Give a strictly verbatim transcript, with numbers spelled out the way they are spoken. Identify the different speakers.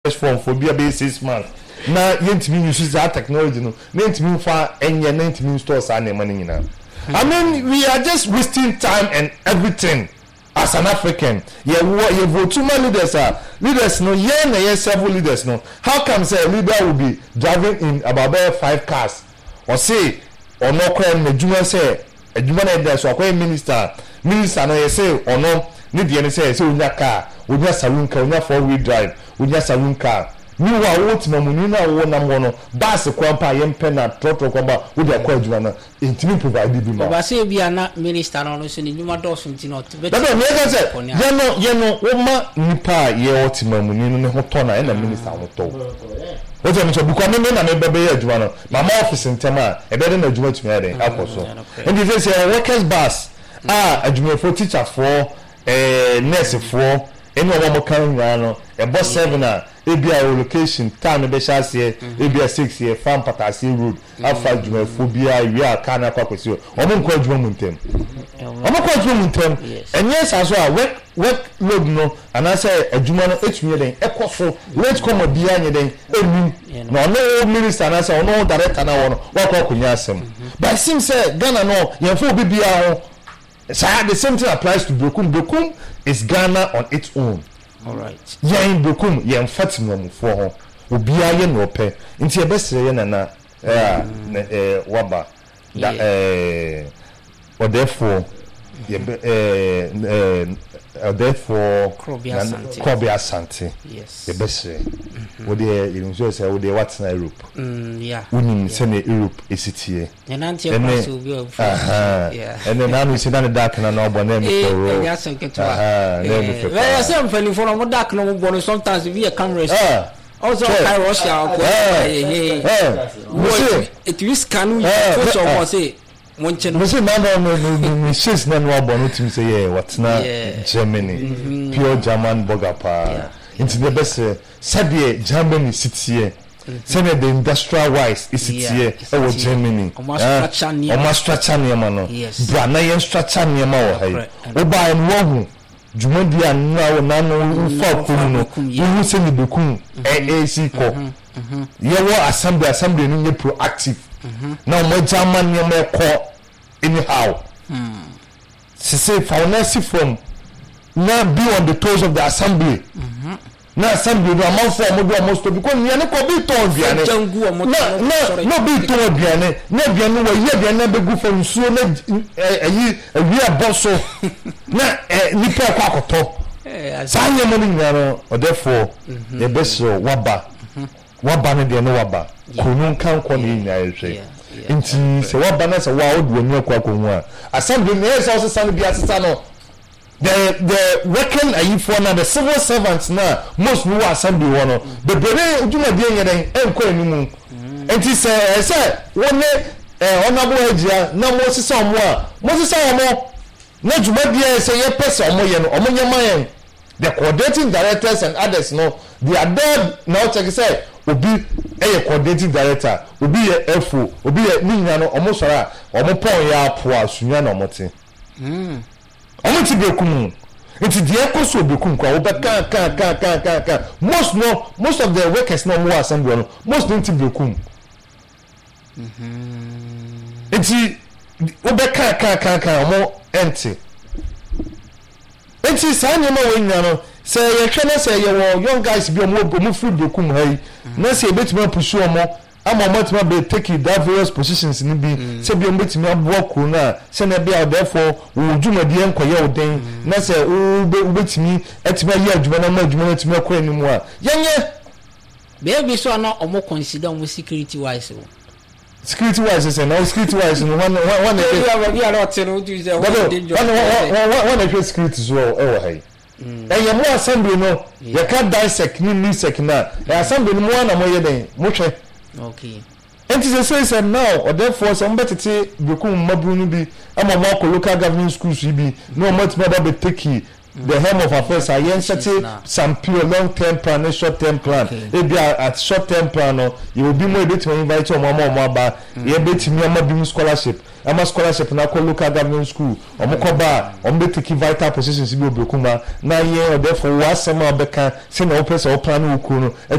Speaker 1: form for be about six months na yentimi use that technology no na yentimi fa enye na yentimi stores and money na I mean we are just wasting time and everything as an African. Yeah, you vote too many leaders are leaders no yeah na yeah several leaders no how come say a leader will be driving in about five cars or say or no crime na juma say a juma na there so akwa minister minister na say or no need the say say unya car unya saloon car unya four wheel drive unya saloon car ni wa wot na mu ni na wo na mo no bus kwampa yempe na trotro kwamba wo de akwa adwuma na intimi provide bi ma
Speaker 2: ba say bia na minister no so ni nyuma do so ntino
Speaker 1: be da me ka say ye no ye no wo ma nipa ye wot ma mu ni no ho to na e na minister ho to wo je me so bukwa me na me bebe ye adwuma no mama office ntema e be de na adwuma tumi ade akoso and you say workers bus ah adwuma for teacher for eh nurse for eno wa mo kan nya no e bo seven a ebia location town be shase ebia six year farm patasi road afa djuma phobia wi aka na kwakwesi o mo nko djuma muntem o mo ko djuma muntem enye sa so a work work load no ana say adjuma no etumi den ekoso let come bia nye den enim no no minister na say no director na wono wa kwa kunya asem but sim say Ghana no ye fo bibia ho so the same thing applies to Bekum. Bekum is Ghana on its own.
Speaker 2: All right.
Speaker 1: Yeah, in Bekum, yeah, Fatima for her. Ubia ye no pe. Inti best ye na na eh eh waba. Da eh or therefore ye eh eh therefore
Speaker 2: Krobia Asante.
Speaker 1: Krobia Asante.
Speaker 2: Yes.
Speaker 1: The best. Wo dey you know say wo dey what na Europe.
Speaker 2: Mm yeah.
Speaker 1: Unim say na Europe esitie.
Speaker 2: And anti so be of.
Speaker 1: Yeah. And then now you see that dark na no bo na me for road.
Speaker 2: Yeah, some get to.
Speaker 1: Ah, na me for.
Speaker 2: Well, some funny for no dark no bo sometimes via cameras.
Speaker 1: Ah.
Speaker 2: Also I Russia. Hey, hey. It we scan we first of all say
Speaker 1: we say no no no no says no no bo no team say yeah what na Germany pure German burger pa into the best sabe Germany city here say the industrial wise is it here e Germany
Speaker 2: o ma
Speaker 1: structure near no bra na yen structure near ma wo hai o ba en wo hu jumadi anna na no fa kun no hu se ni Bekum A A C ko ye wo assembly assembly no proactive now my German near me ko anyhow she say finance from now be on the toes of the assembly na assembly no amount for mo do almost because me ne ko be ton biane no no be ton biane na biane wa ye biane be gu for nsuo na ayi awi aboso na nipa kwa akoto sanye mo ni nyaro o therefore the best waba waba ne de no waba kunu kan ko ni nyare hwe inti se waba na se wa odu anu akwa ko hu a assembly ne se o se san bia sesa no the the working ayi for na the civil servants na most no assembly wono the bere ujuma die nyeden enko enimu enti se se woni eh honorable hajia na mo sisa omo a mo sisa omo na juma die se ye pese omo ye no omo nyama yen the coordinating directors and others no they are there now check say obi eye coordinating director obi ye efo obi ye ninya no omo sora omo pon ya apo asunya na omo te mm omo ti Bekum enti die koso Bekum kwa wo beka ka ka ka ka ka most no most of the workers no more assembly no most don't ti Bekum mhm enti wo beka ka ka ka omo enti enti sa nyama wo nya no say ye hwe na say ye wo young guys bi omo omo free Bekum hai na say betima pusu omo ama omo be take that various positions ni bi say bi omo betima abo ko na say na bia therefore wo dwumadi enkoye oden na say wo betimi etima ye adwuma na ma adwuma etima akọ animu a yenye
Speaker 2: baby so na omo consider omo security wise
Speaker 1: security wise say no security wise no one one
Speaker 2: one we are not tell you say
Speaker 1: one one one security so e wo hai eh ye mo assembly no ye ka dissect ni ni sec na assembly no mo na mo ye den mo hwe
Speaker 2: okay
Speaker 1: and it say say now or therefore some better say Bekum mabru no bi ama mo ko local government schools bi no much more be take the helm of affairs are yen set some pure long term plan and short term plan e be at short term plan no you will be more able to invite your mama or mama ye betimi ama bi scholarship ama scholarship na ko local government school omo ko ba omo be take vital positions bi Bekum na ye or therefore wasema beka say na o person o plan wo ko no